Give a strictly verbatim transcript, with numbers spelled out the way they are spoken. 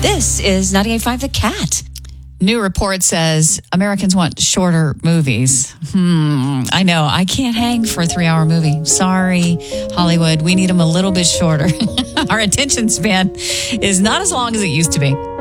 This is ninety-eight point five The Cat. New report says Americans want shorter movies. Hmm, I know. I can't hang for a three-hour movie. Sorry, Hollywood. We need them a little bit shorter. Our attention span is not as long as it used to be.